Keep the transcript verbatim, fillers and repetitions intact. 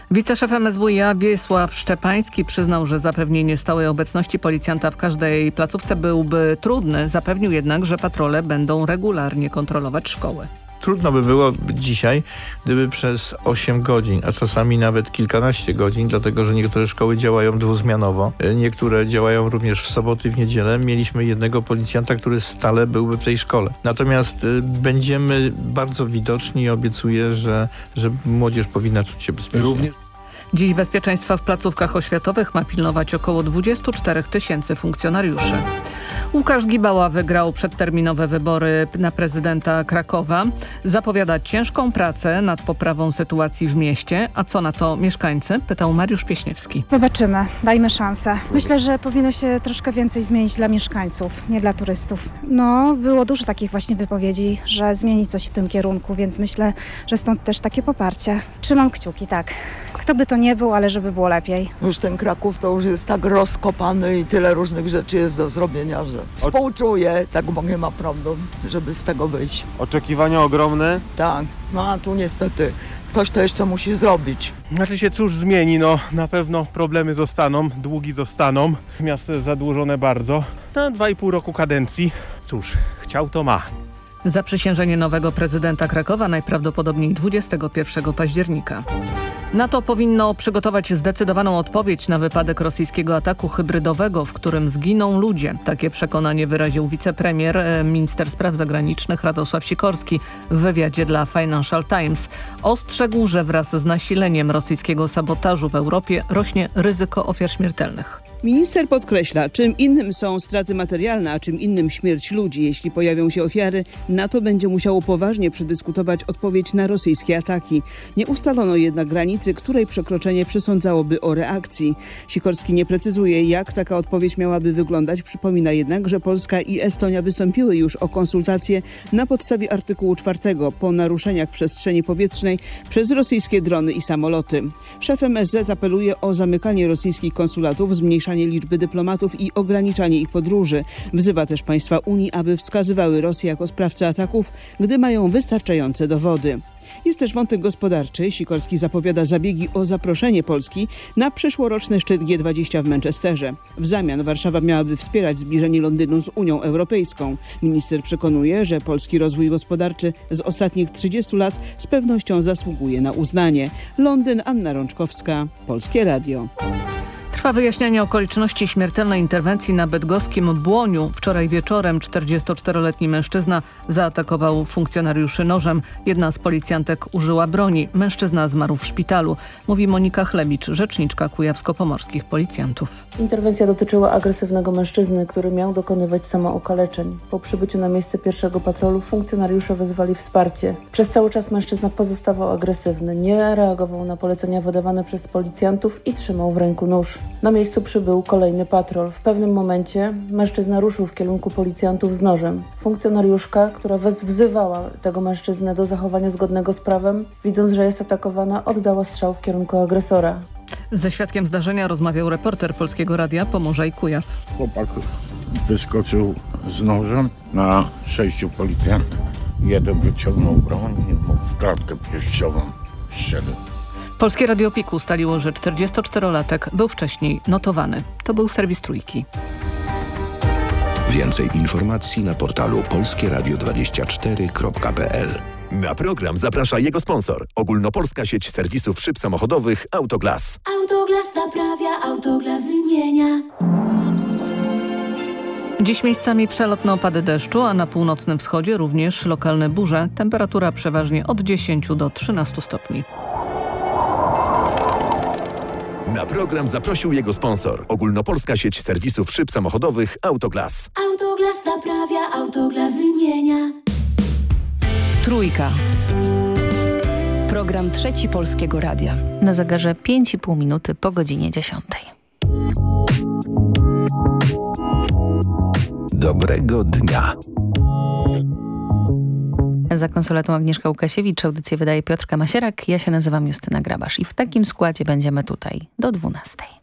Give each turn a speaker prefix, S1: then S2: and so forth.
S1: Wiceszef M S W i A Wiesław Szczepański przyznał, że zapewnienie stałej obecności policjanta w każdej placówce byłby trudne. Zapewnił jednak, że patrole będą regularnie kontrolować szkoły.
S2: Trudno by było dzisiaj, gdyby przez osiem godzin, a czasami nawet kilkanaście godzin, dlatego że niektóre szkoły działają dwuzmianowo, niektóre działają również w soboty i w niedzielę, mieliśmy jednego policjanta, który stale byłby w tej szkole. Natomiast y, będziemy bardzo widoczni i obiecuję, że, że młodzież powinna czuć się bezpiecznie. Również
S1: Dziś bezpieczeństwa w placówkach oświatowych ma pilnować około dwadzieścia cztery tysięcy funkcjonariuszy. Łukasz Gibała wygrał przedterminowe wybory na prezydenta Krakowa. Zapowiada ciężką pracę nad poprawą sytuacji w mieście. A co na to mieszkańcy? Pytał Mariusz Pieśniewski.
S3: Zobaczymy, dajmy szansę. Myślę, że powinno się troszkę więcej zmienić dla mieszkańców, nie dla turystów. No, było dużo takich właśnie wypowiedzi, że zmieni coś w tym kierunku, więc myślę, że stąd też takie poparcie. Trzymam kciuki, tak. Kto by to nie był, ale żeby było lepiej.
S4: Już ten Kraków to już jest tak rozkopany i tyle różnych rzeczy jest do zrobienia, że współczuję, tak mogę ma prawdą, żeby z tego wyjść.
S5: Oczekiwania ogromne?
S4: Tak, no a tu niestety ktoś to jeszcze musi zrobić.
S5: Znaczy się cóż zmieni, no na pewno problemy zostaną, długi zostaną, miasto jest zadłużone bardzo. Na dwa i pół roku kadencji, cóż, chciał to ma.
S1: Zaprzysiężenie nowego prezydenta Krakowa najprawdopodobniej dwudziestego pierwszego października. NATO powinno przygotować zdecydowaną odpowiedź na wypadek rosyjskiego ataku hybrydowego, w którym zginą ludzie. Takie przekonanie wyraził wicepremier, minister spraw zagranicznych Radosław Sikorski w wywiadzie dla Financial Times. Ostrzegł, że wraz z nasileniem rosyjskiego sabotażu w Europie rośnie ryzyko ofiar śmiertelnych.
S6: Minister podkreśla, czym innym są straty materialne, a czym innym śmierć ludzi. Jeśli pojawią się ofiary, NATO będzie musiało poważnie przedyskutować odpowiedź na rosyjskie ataki. Nie ustalono jednak granicy, której przekroczenie przesądzałoby o reakcji. Sikorski nie precyzuje, jak taka odpowiedź miałaby wyglądać. Przypomina jednak, że Polska i Estonia wystąpiły już o konsultacje na podstawie artykułu czwartego po naruszeniach przestrzeni powietrznej przez rosyjskie drony i samoloty. Szef M S Z apeluje o zamykanie rosyjskich konsulatów, zmniejszanie liczby dyplomatów i ograniczanie ich podróży. Wzywa też państwa Unii, aby wskazywały Rosję jako sprawcę ataków, gdy mają wystarczające dowody. Jest też wątek gospodarczy. Sikorski zapowiada zabiegi o zaproszenie Polski na przyszłoroczny szczyt G dwadzieścia w Manchesterze. W zamian Warszawa miałaby wspierać zbliżenie Londynu z Unią Europejską. Minister przekonuje, że polski rozwój gospodarczy z ostatnich trzydziestu lat z pewnością zasługuje na uznanie. Londyn, Anna Rączkowska, Polskie Radio.
S1: Trwa wyjaśnianie okoliczności śmiertelnej interwencji na bydgoskim Błoniu. Wczoraj wieczorem czterdziestoczteroletni mężczyzna zaatakował funkcjonariuszy nożem. Jedna z policjantek użyła broni. Mężczyzna zmarł w szpitalu. Mówi Monika Chlebicz, rzeczniczka kujawsko-pomorskich policjantów.
S7: Interwencja dotyczyła agresywnego mężczyzny, który miał dokonywać samookaleczeń. Po przybyciu na miejsce pierwszego patrolu funkcjonariusze wezwali wsparcie. Przez cały czas mężczyzna pozostawał agresywny, nie reagował na polecenia wydawane przez policjantów i trzymał w ręku nóż. Na miejscu przybył kolejny patrol. W pewnym momencie mężczyzna ruszył w kierunku policjantów z nożem. Funkcjonariuszka, która wzywała tego mężczyznę do zachowania zgodnego z prawem, widząc, że jest atakowana, oddała strzał w kierunku agresora.
S1: Ze świadkiem zdarzenia rozmawiał reporter Polskiego Radia Pomorza i Kujaw.
S8: Chłopak wyskoczył z nożem na sześciu policjantów. Jeden wyciągnął broń i mu w klatkę piersiową strzelił.
S1: Polskie Radio P I K ustaliło, że czterdziestoczterolatek był wcześniej notowany. To był serwis Trójki.
S9: Więcej informacji na portalu polskie radio dwadzieścia cztery kropka p l.
S10: Na program zaprasza jego sponsor. Ogólnopolska sieć serwisów szyb samochodowych Autoglas.
S11: Autoglas naprawia, Autoglas wymienia.
S1: Dziś miejscami przelotne opady deszczu, a na północnym wschodzie również lokalne burze. Temperatura przeważnie od dziesięciu do trzynastu stopni.
S10: Na program zaprosił jego sponsor. Ogólnopolska sieć serwisów szyb samochodowych Autoglas.
S11: Autoglas naprawia, Autoglas wymienia.
S12: Trójka. Program Trzeci Polskiego Radia.
S13: Na zegarze pięć i pół minuty po godzinie dziesiątej.
S9: Dobrego dnia.
S13: Za konsoletą Agnieszka Łukasiewicz, audycję wydaje Piotrka Masierak. Ja się nazywam Justyna Grabasz i w takim składzie będziemy tutaj do dwunastej.